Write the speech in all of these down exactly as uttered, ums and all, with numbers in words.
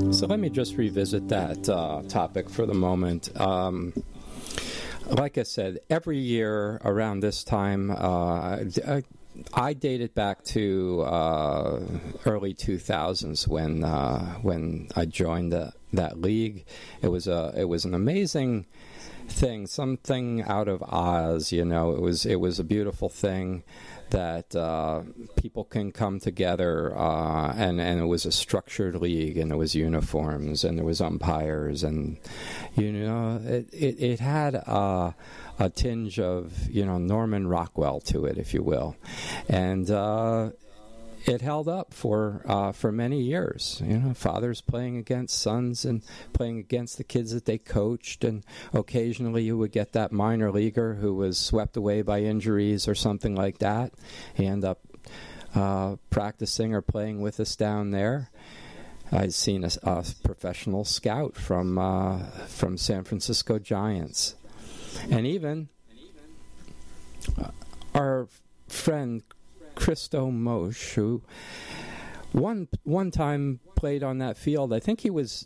So let me just revisit that uh, topic for the moment. Um, like I said, every year around this time, uh, I, I date it back to uh, early two thousands when uh, when I joined the, that league. It was a it was an amazing thing, something out of Oz. You know, it was it was a beautiful thing that uh, people can come together, uh, and and it was a structured league, and there was uniforms, and there was umpires, and you know, it it, it had a, a tinge of, you know, Norman Rockwell to it, if you will, and uh, it held up for uh, for many years. You know, fathers playing against sons and playing against the kids that they coached, and occasionally you would get that minor leaguer who was swept away by injuries or something like that. He ended up uh, practicing or playing with us down there. I'd seen a, a professional scout from uh, from San Francisco Giants, and even uh, our friend Christo Moshe, who one one time played on that field. I think he was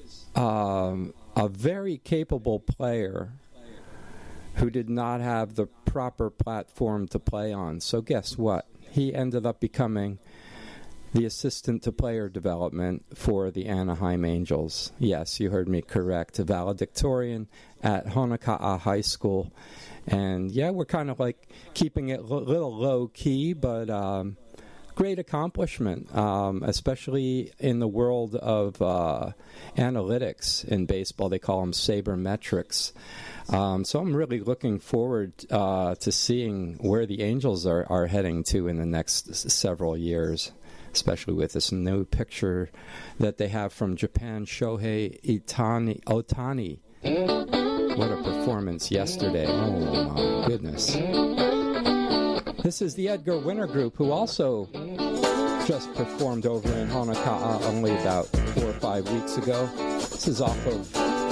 um, a very capable player who did not have the proper platform to play on. So guess what? He ended up becoming the assistant to player development for the Anaheim Angels. Yes, you heard me correct. A valedictorian at Honoka'a High School. And yeah, we're kind of like keeping it a l- little low-key, but um, great accomplishment, um, especially in the world of uh, analytics in baseball. They call them sabermetrics. Um, so I'm really looking forward uh, to seeing where the Angels are, are heading to in the next s- several years, especially with this new picture that they have from Japan, Shohei Itani, Otani. What a performance yesterday. Oh, my goodness. This is the Edgar Winter Group, who also just performed over in Honoka'a only about four or five weeks ago. This is off of